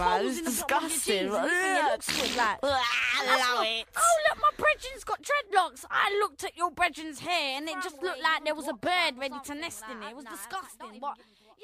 man. holes It's in the bottom of your disgusting. jeans and you think it looks good, like. I love it. Oh, look, my brethren's got dreadlocks. I looked at your brethren's hair and it just looked like there was a bird ready to nest in it. It was disgusting. What?